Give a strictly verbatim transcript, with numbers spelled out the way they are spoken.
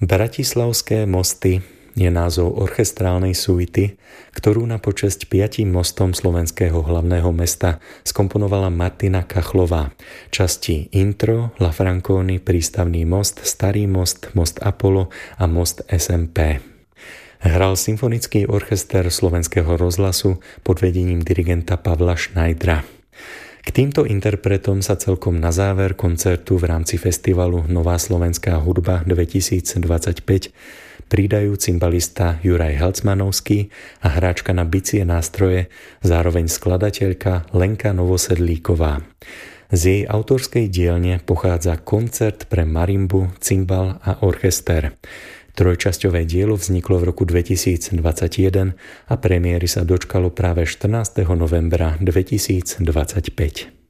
Bratislavské mosty je názov orchestrálnej suity, ktorú na počesť piatim mostom slovenského hlavného mesta skomponovala Martina Kachlová. Časti Intro, La Franconi, Prístavný most, Starý most, Most Apollo a Most es em pé. Hral symfonický orchester Slovenského rozhlasu pod vedením dirigenta Pavla Schneidera. K týmto interpretom sa celkom na záver koncertu v rámci festivalu Nová slovenská hudba dvetisícdvadsaťpäť pridajú cymbalista Juraj Helcmanovský a hráčka na bicie nástroje, zároveň skladateľka Lenka Novosedlíková. Z jej autorskej dielne pochádza koncert pre marimbu, cymbal a orchester. Trojčasťové dielo vzniklo v roku dvetisícdvadsaťjeden a premiéry sa dočkalo práve štrnásteho novembra dvetisícdvadsaťpäť.